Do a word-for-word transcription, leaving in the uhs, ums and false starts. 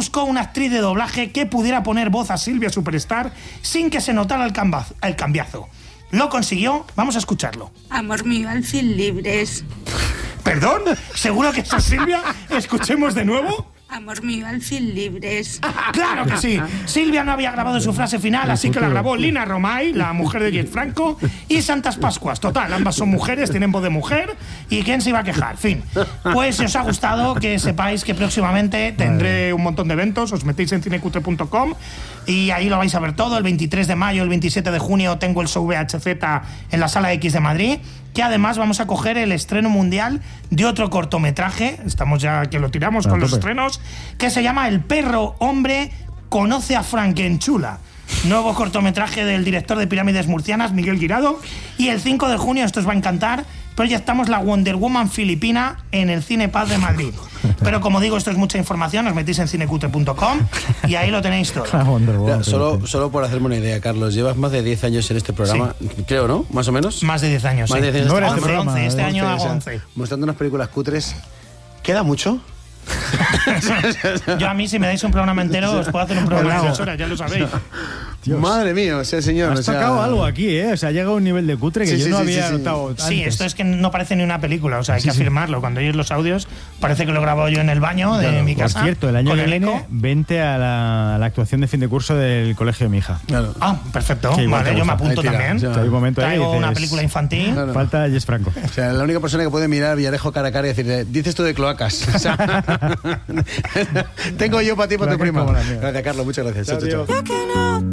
buscó una actriz de doblaje que pudiera poner voz a Silvia Superstar sin que se notara el, cambazo, el cambiazo. Lo consiguió, vamos a escucharlo. Amor mío, al fin libres. ¿Perdón? ¿Seguro que esto es Silvia? ¿Escuchemos de nuevo? Amor mío, al fin libres. ¡Claro que sí! Silvia no había grabado su frase final, así que la grabó Lina Romay, la mujer de Gianfranco, y Santas Pascuas. Total, ambas son mujeres, tienen voz de mujer, ¿y quién se iba a quejar? Fin. Pues si os ha gustado, que sepáis que próximamente tendré un montón de eventos, os metéis en cinecutre punto com y ahí lo vais a ver todo. El veintitrés de mayo, el veintisiete de junio tengo el show V H Z en la Sala X de Madrid, que además vamos a coger el estreno mundial de otro cortometraje, estamos ya que lo tiramos con los estrenos, que se llama El perro hombre conoce a Frankenchula. Nuevo cortometraje del director de Pirámides Murcianas, Miguel Guirado, y el cinco de junio, esto os va a encantar, proyectamos la Wonder Woman filipina en el Cine Paz de Madrid. Pero como digo, esto es mucha información, os metéis en cinecutre punto com y ahí lo tenéis todo. Ya, solo, solo por hacerme una idea, Carlos, llevas más de diez años en este programa, sí. Creo, ¿no? ¿Más o menos? Más de diez años, más sí. de diez años. No, este once, programa, once, este once, año hago o sea, once. Mostrando unas películas cutres. ¿Queda mucho? Yo a mí, si me dais un programa entero, os puedo hacer un programa de dos horas, ya lo sabéis. Dios. Madre mía, o sea, señor. Has o sea... tocado algo aquí, ¿eh? O sea, llega a un nivel de cutre que sí, yo sí, no sí, había sí, sí. notado antes. Sí, esto es que no parece ni una película, o sea, hay sí, que sí. afirmarlo. Cuando oyes los audios, parece que lo he grabado yo en el baño de claro, mi casa. Por cierto, el año con que el viene, eco. vente a la, a la actuación de fin de curso del colegio de mi hija. Claro. Ah, perfecto. Que igual Vale, te yo me gusta. apunto Ahí tira, también. o sea, Hay un momento ahí Traigo y dices, una película infantil. Claro. Falta Jess Franco. O sea, la única persona que puede mirar a Villarejo cara a cara y decirle, dices tú de cloacas. O sea, tengo yo para ti, para tu Cloacas prima. como la mía. Gracias, Carlos, muchas gracias. Chao, Chao, chao, chao.